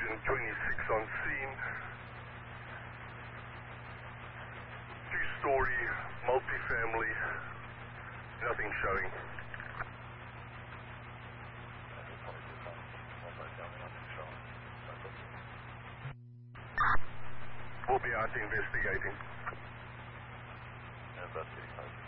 Agent 26 on scene. Two-story, multi-family. Nothing showing. We'll be out investigating.